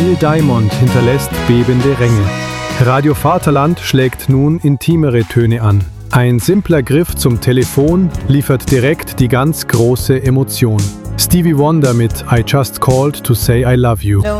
Neil Diamond hinterlässt bebende Ränge. Radio Vaterland schlägt nun intimere Töne an. Ein simpler Griff zum Telefon liefert direkt die ganz große Emotion. Stevie Wonder mit I Just Called to Say I Love You.